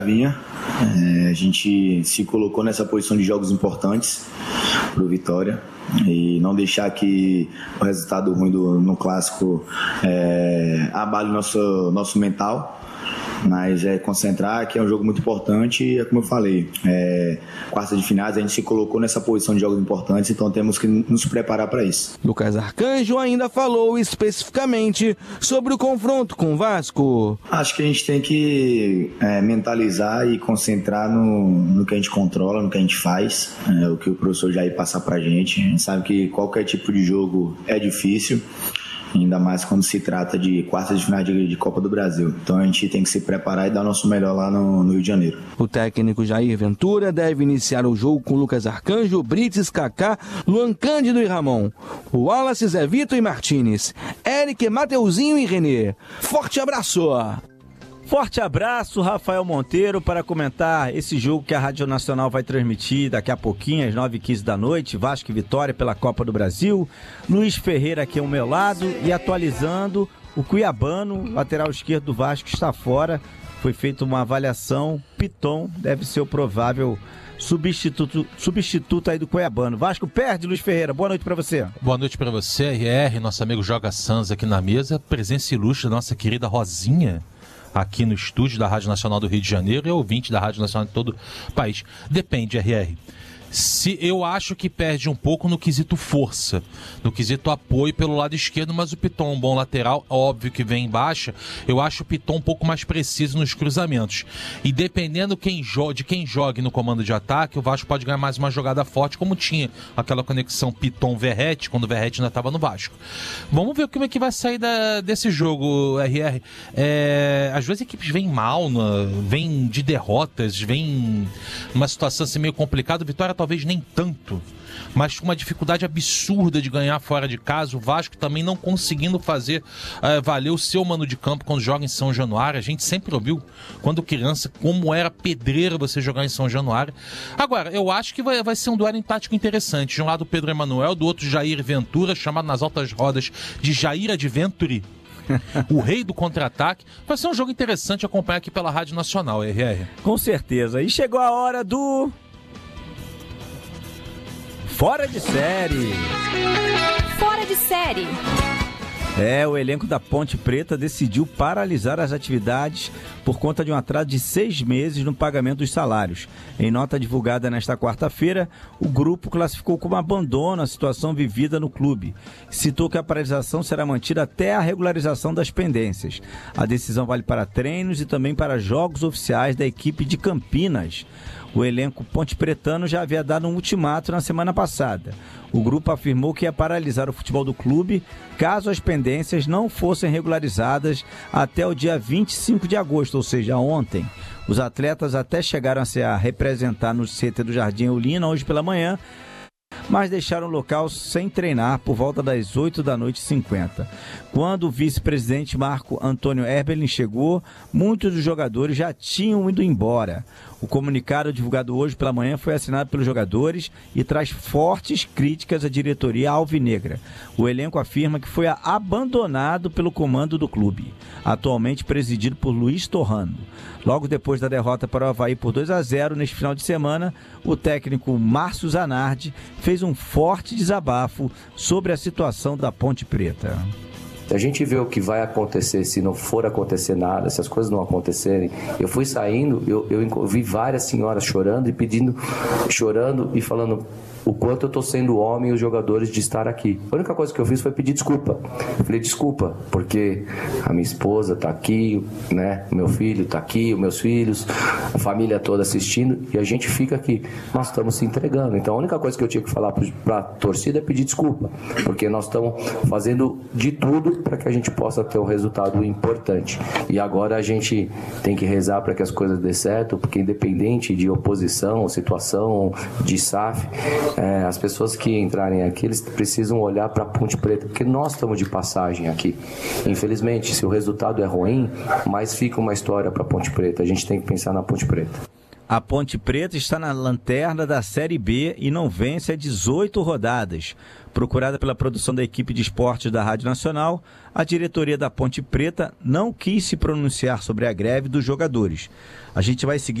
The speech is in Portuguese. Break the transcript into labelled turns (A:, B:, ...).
A: A gente se colocou nessa posição de jogos importantes para o Vitória e não deixar que o resultado ruim no clássico abale nosso mental, mas concentrar, que é um jogo muito importante e como eu falei, quarta de finais a gente se colocou nessa posição de jogos importantes, então temos que nos preparar para isso.
B: Lucas Arcanjo ainda falou especificamente sobre o confronto com o Vasco.
A: Acho que a gente tem que mentalizar e concentrar no que a gente controla, no que a gente faz, o que o professor Jair passar pra gente. A gente sabe que qualquer tipo de jogo é difícil, ainda mais quando se trata de quartas de final de Copa do Brasil. Então a gente tem que se preparar e dar o nosso melhor lá no Rio de Janeiro.
B: O técnico Jair Ventura deve iniciar o jogo com Lucas Arcanjo, Brites, Kaká, Luan Cândido e Ramon, Wallace, Zé Vitor e Martínez, Eric, Mateuzinho e Renê. Forte abraço!
C: Forte abraço, Rafael Monteiro, para comentar esse jogo que a Rádio Nacional vai transmitir daqui a pouquinho, às 9h15 da noite, Vasco e Vitória pela Copa do Brasil. Luiz Ferreira aqui ao meu lado e atualizando, o Cuiabano, lateral esquerdo do Vasco, está fora. Foi feita uma avaliação, Piton deve ser o provável substituto aí do Cuiabano. Vasco perde, Luiz Ferreira. Boa noite pra você.
D: Boa noite pra você, RR, nosso amigo Joga Sans aqui na mesa. Presença ilustre da nossa querida Rosinha, aqui no estúdio da Rádio Nacional do Rio de Janeiro e ouvinte da Rádio Nacional de todo o país. Depende, RR. Se eu acho que perde um pouco no quesito força, no quesito apoio pelo lado esquerdo, mas o Piton é um bom lateral, óbvio que vem em baixa. Eu acho o Piton um pouco mais preciso nos cruzamentos. E dependendo de quem jogue no comando de ataque, o Vasco pode ganhar mais uma jogada forte, como tinha aquela conexão Piton-Verrete, quando o Verrete ainda estava no Vasco. Vamos ver como é que vai sair desse jogo, RR. Às vezes as equipes vêm mal, vêm de derrotas, vêm numa situação assim meio complicada. O Vitória talvez nem tanto, mas com uma dificuldade absurda de ganhar fora de casa. O Vasco também não conseguindo fazer valer o seu mano de campo quando joga em São Januário. A gente sempre ouviu, quando criança, como era pedreira você jogar em São Januário. Agora, eu acho que vai ser um duelo em tático interessante. De um lado Pedro Emanuel, do outro Jair Ventura, chamado nas altas rodas de Jair Adventuri, o rei do contra-ataque. Vai ser um jogo interessante acompanhar aqui pela Rádio Nacional, RR.
C: Com certeza. E chegou a hora do Fora de Série.
E: Fora de Série.
C: O elenco da Ponte Preta decidiu paralisar as atividades por conta de um atraso de 6 meses no pagamento dos salários. Em nota divulgada nesta quarta-feira, o grupo classificou como abandono a situação vivida no clube. Citou que a paralisação será mantida até a regularização das pendências. A decisão vale para treinos e também para jogos oficiais da equipe de Campinas. O elenco ponte-pretano já havia dado um ultimato na semana passada. O grupo afirmou que ia paralisar o futebol do clube caso as pendências não fossem regularizadas até o dia 25 de agosto, ou seja, ontem. Os atletas até chegaram a se representar no CT do Jardim Eulina hoje pela manhã, mas deixaram o local sem treinar por volta das 8h50. Quando o vice-presidente Marco Antônio Erbelin chegou, muitos dos jogadores já tinham ido embora. O comunicado divulgado hoje pela manhã foi assinado pelos jogadores e traz fortes críticas à diretoria alvinegra. O elenco afirma que foi abandonado pelo comando do clube, atualmente presidido por Luiz Torrano. Logo depois da derrota para o Avaí por 2-0 neste final de semana, o técnico Márcio Zanardi fez um forte desabafo sobre a situação da Ponte Preta.
F: A gente vê o que vai acontecer se não for acontecer nada, se as coisas não acontecerem. Eu fui saindo, eu vi várias senhoras chorando e falando o quanto eu estou sendo homem e os jogadores de estar aqui. A única coisa que eu fiz foi pedir desculpa. Eu falei desculpa, porque a minha esposa está aqui, né? O meu filho está aqui, os meus filhos, a família toda assistindo e a gente fica aqui. Nós estamos se entregando. Então a única coisa que eu tinha que falar para a torcida é pedir desculpa, porque nós estamos fazendo de tudo para que a gente possa ter um resultado importante. E agora a gente tem que rezar para que as coisas dê certo, porque independente de oposição, situação de SAF, as pessoas que entrarem aqui, eles precisam olhar para a Ponte Preta, porque nós estamos de passagem aqui. Infelizmente, se o resultado é ruim, mas fica uma história para a Ponte Preta. A gente tem que pensar na Ponte Preta.
C: A Ponte Preta está na lanterna da Série B e não vence há 18 rodadas. Procurada pela produção da equipe de esportes da Rádio Nacional, a diretoria da Ponte Preta não quis se pronunciar sobre a greve dos jogadores. A gente vai seguir